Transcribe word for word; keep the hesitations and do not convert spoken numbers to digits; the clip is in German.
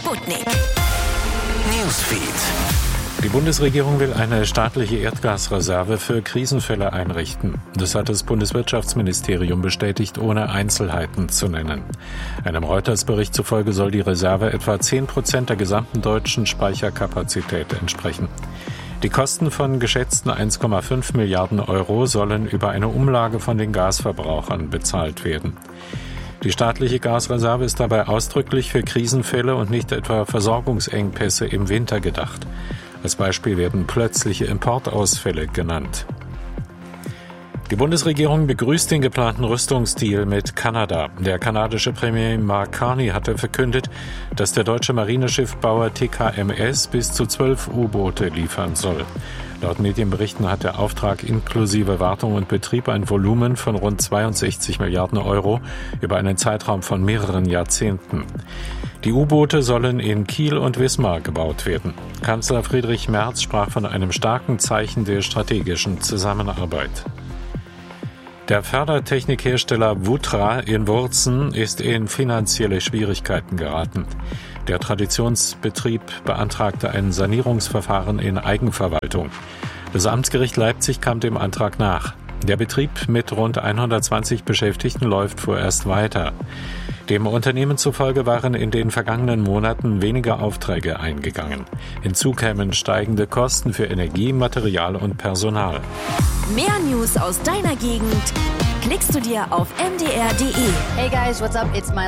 Sputnik. Newsfeed. Die Bundesregierung will eine staatliche Erdgasreserve für Krisenfälle einrichten. Das hat das Bundeswirtschaftsministerium bestätigt, ohne Einzelheiten zu nennen. Einem Reuters-Bericht zufolge soll die Reserve etwa zehn Prozent der gesamten deutschen Speicherkapazität entsprechen. Die Kosten von geschätzten eins Komma fünf Milliarden Euro sollen über eine Umlage von den Gasverbrauchern bezahlt werden. Die staatliche Gasreserve ist dabei ausdrücklich für Krisenfälle und nicht etwa Versorgungsengpässe im Winter gedacht. Als Beispiel werden plötzliche Importausfälle genannt. Die Bundesregierung begrüßt den geplanten Rüstungsdeal mit Kanada. Der kanadische Premier Mark Carney hatte verkündet, dass der deutsche Marineschiffbauer T K M S bis zu zwölf U-Boote liefern soll. Laut Medienberichten hat der Auftrag inklusive Wartung und Betrieb ein Volumen von rund zweiundsechzig Milliarden Euro über einen Zeitraum von mehreren Jahrzehnten. Die U-Boote sollen in Kiel und Wismar gebaut werden. Kanzler Friedrich Merz sprach von einem starken Zeichen der strategischen Zusammenarbeit. Der Fördertechnikhersteller Wutra in Wurzen ist in finanzielle Schwierigkeiten geraten. Der Traditionsbetrieb beantragte ein Sanierungsverfahren in Eigenverwaltung. Das Amtsgericht Leipzig kam dem Antrag nach. Der Betrieb mit rund hundertzwanzig Beschäftigten läuft vorerst weiter. Dem Unternehmen zufolge waren in den vergangenen Monaten weniger Aufträge eingegangen. Hinzu kämen steigende Kosten für Energie, Material und Personal. Mehr News aus deiner Gegend klickst du dir auf m d r punkt d e. Hey guys, what's up? It's my